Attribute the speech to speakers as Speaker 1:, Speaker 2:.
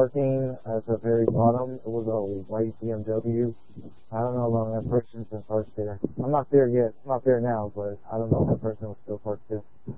Speaker 1: parking at the very bottom. It was a white BMW. I don't know how long that person's been parked there. I'm not there yet. I'm not there now, but I don't know if that person was still parked there.